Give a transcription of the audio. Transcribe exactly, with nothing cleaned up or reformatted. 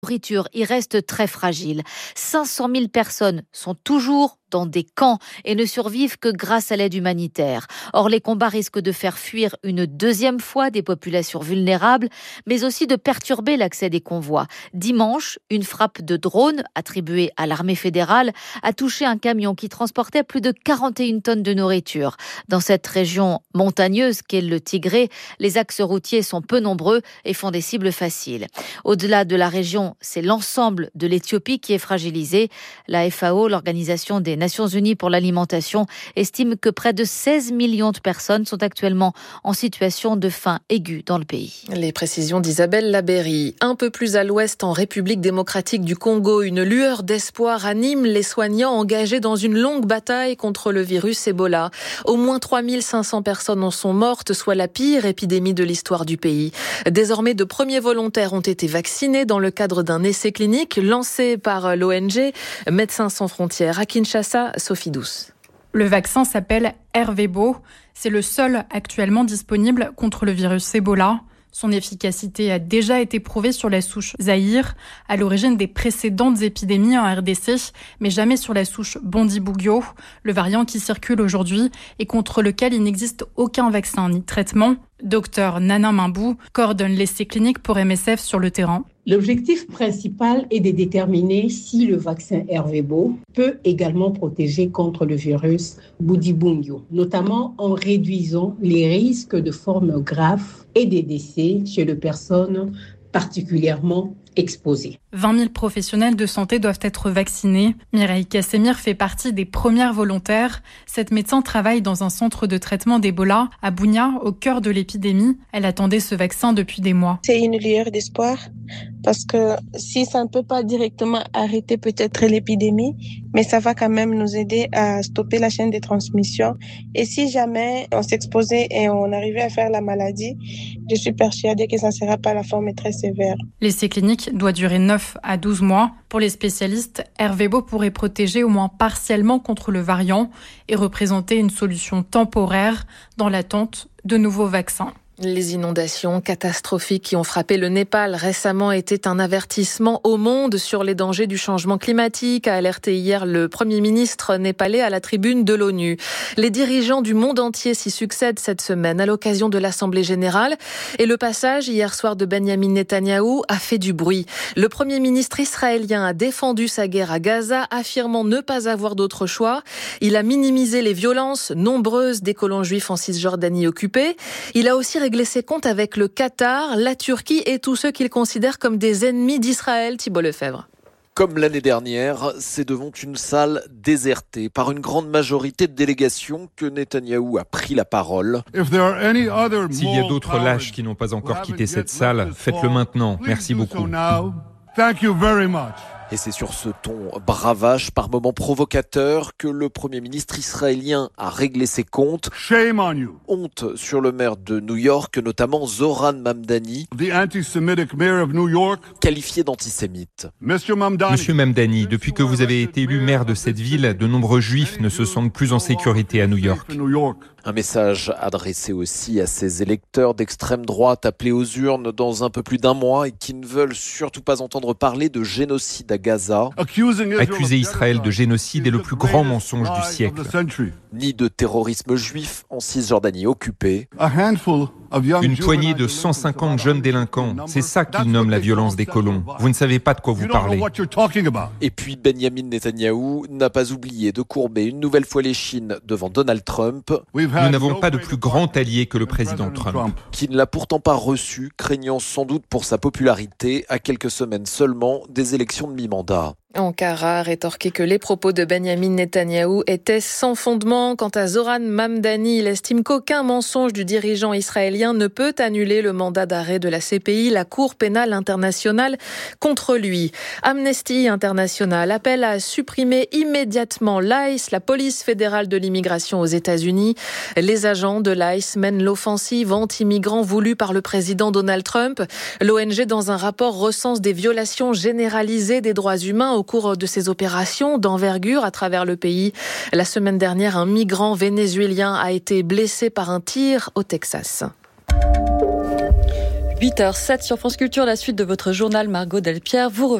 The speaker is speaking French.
nourriture y reste très fragile. cinq cent mille personnes sont toujours dans des camps et ne survivent que grâce à l'aide humanitaire. Or, les combats risquent de faire fuir une deuxième fois des populations vulnérables, mais aussi de perturber l'accès des convois. Dimanche, une frappe de drone attribuée à l'armée fédérale a touché un camion qui transportait plus de quarante et une tonnes de nourriture. Dans cette région montagneuse qu'est le Tigré, les axes routiers sont peu nombreux et font des cibles faciles. Au-delà de la région, c'est l'ensemble de l'Éthiopie qui est fragilisé. La F A O, l'Organisation des Nations Unies pour l'alimentation, estime que près de seize millions de personnes sont actuellement en situation de faim aiguë dans le pays. Les précisions d'Isabelle Labéry. Un peu plus à l'ouest, en République démocratique du Congo, une lueur d'espoir anime les soignants engagés dans une longue bataille contre le virus Ebola. Au moins trois mille cinq cents personnes en sont mortes, soit la pire épidémie de l'histoire du pays. Désormais, de premiers volontaires ont été vaccinés dans le cadre d'un essai clinique lancé par l'O N G Médecins sans frontières. À Kinshasa, Sophie Douce. Le vaccin s'appelle Ervebo. C'est le seul actuellement disponible contre le virus Ebola. Son efficacité a déjà été prouvée sur la souche Zaïre, à l'origine des précédentes épidémies en R D C, mais jamais sur la souche Bundibugyo, le variant qui circule aujourd'hui et contre lequel il n'existe aucun vaccin ni traitement. Docteur Nana Mimbou coordonne l'essai clinique pour M S F sur le terrain. L'objectif principal est de déterminer si le vaccin Ervebo peut également protéger contre le virus Bundibugyo, notamment en réduisant les risques de formes graves et des décès chez les personnes particulièrement exposées. vingt mille professionnels de santé doivent être vaccinés. Mireille Kassemir fait partie des premières volontaires. Cette médecin travaille dans un centre de traitement d'Ebola à Bunia, au cœur de l'épidémie. Elle attendait ce vaccin depuis des mois. C'est une lueur d'espoir parce que si ça ne peut pas directement arrêter peut-être l'épidémie, mais ça va quand même nous aider à stopper la chaîne de transmission. Et si jamais on s'exposait et on arrivait à faire la maladie, je suis persuadée que ça ne sera pas la forme très sévère. L'essai clinique doit durer neuf à douze mois. Pour les spécialistes, Ervebo pourrait protéger au moins partiellement contre le variant et représenter une solution temporaire dans l'attente de nouveaux vaccins. Les inondations catastrophiques qui ont frappé le Népal récemment étaient un avertissement au monde sur les dangers du changement climatique, a alerté hier le Premier ministre népalais à la tribune de l'ONU. Les dirigeants du monde entier s'y succèdent cette semaine à l'occasion de l'Assemblée générale et le passage hier soir de Benyamin Netanyahou a fait du bruit. Le Premier ministre israélien a défendu sa guerre à Gaza, affirmant ne pas avoir d'autre choix. Il a minimisé les violences nombreuses des colons juifs en Cisjordanie occupée. Il a aussi réglé ses comptes avec le Qatar, la Turquie et tous ceux qu'il considère comme des ennemis d'Israël. Thibault Lefebvre. Comme l'année dernière, c'est devant une salle désertée par une grande majorité de délégations que Netanyahou a pris la parole. S'il y a d'autres lâches qui n'ont pas encore quitté cette salle, faites-le maintenant. Merci beaucoup. Et c'est sur ce ton bravache, par moments provocateur, que le Premier ministre israélien a réglé ses comptes. Shame on you. Honte sur le maire de New York, notamment Zoran Mamdani, The anti-Semitic mayor of New York. qualifié d'antisémite. Monsieur Mamdani. Monsieur Mamdani, depuis que vous avez été élu maire de cette ville, de nombreux juifs ne se sentent plus en sécurité à New York. Un message adressé aussi à ces électeurs d'extrême droite appelés aux urnes dans un peu plus d'un mois et qui ne veulent surtout pas entendre parler de génocide à Gaza. Accuser Israël de génocide est le plus grand mensonge du siècle. Ni de terrorisme juif en Cisjordanie occupée. Une poignée de cent cinquante jeunes délinquants, c'est ça qu'ils nomment la violence des colons. Vous ne savez pas de quoi vous parlez. Et puis Benyamin Netanyahou n'a pas oublié de courber une nouvelle fois les chines devant Donald Trump. Nous n'avons pas de plus grand allié que le président Trump. Qui ne l'a pourtant pas reçu, craignant sans doute pour sa popularité à quelques semaines seulement des élections de mi-mandat. Ankara a rétorqué que les propos de Benyamin Netanyahou étaient sans fondement. Quant à Zoran Mamdani, il estime qu'aucun mensonge du dirigeant israélien ne peut annuler le mandat d'arrêt de la C P I, la Cour pénale internationale, contre lui. Amnesty International appelle à supprimer immédiatement l'I C E, la police fédérale de l'immigration aux États-Unis. Les agents de l'I C E mènent l'offensive anti-migrants voulue par le président Donald Trump. L'O N G, dans un rapport, recense des violations généralisées des droits humains au cours de ces opérations d'envergure à travers le pays. La semaine dernière, un migrant vénézuélien a été blessé par un tir au Texas. huit heures zéro sept sur France Culture, la suite de votre journal Margot Delpierre. Vous